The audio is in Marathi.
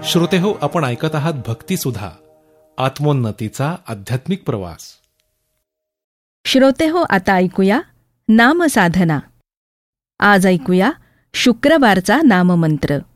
श्रोतेहो, आपण ऐकत आहात भक्तिसुधा, आत्मोन्नतीचा आध्यात्मिक प्रवास. श्रोतेहो, आता ऐकूया नामसाधना. आज ऐकूया शुक्रवारचा नाममंत्र.